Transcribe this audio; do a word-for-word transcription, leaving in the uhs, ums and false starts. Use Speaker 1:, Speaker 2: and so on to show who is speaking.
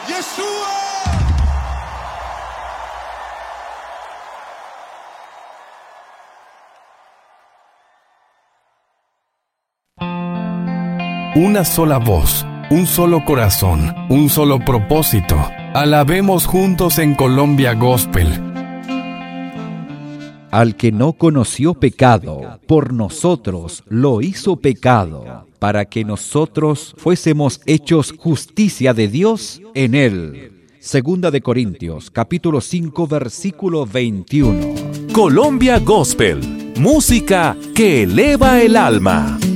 Speaker 1: Una sola voz, un solo corazón, un solo propósito. Alabemos juntos en Colombia Gospel.
Speaker 2: Al que no conoció pecado, por nosotros lo hizo pecado, para que nosotros fuésemos hechos justicia de Dios en él. Segunda de Corintios, capítulo cinco, versículo veintiuno.
Speaker 3: Colombia Gospel, música que eleva el alma.